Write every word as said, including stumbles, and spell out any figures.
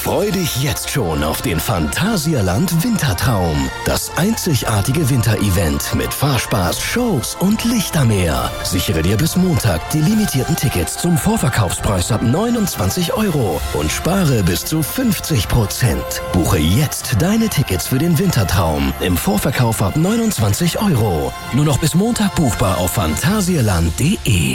Freu dich jetzt schon auf den Phantasialand Wintertraum. Das einzigartige Winterevent mit Fahrspaß, Shows und Lichtermeer. Sichere dir bis Montag die limitierten Tickets zum Vorverkaufspreis ab neunundzwanzig Euro und spare bis zu fünfzig Prozent. Buche jetzt deine Tickets für den Wintertraum im Vorverkauf ab neunundzwanzig Euro. Nur noch bis Montag buchbar auf phantasialand punkt de.